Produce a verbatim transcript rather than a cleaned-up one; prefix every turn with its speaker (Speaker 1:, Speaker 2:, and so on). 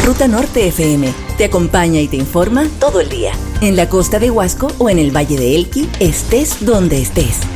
Speaker 1: Ruta Norte F M te acompaña y te informa todo el día. En la costa de Huasco o en el Valle de Elqui, estés donde estés.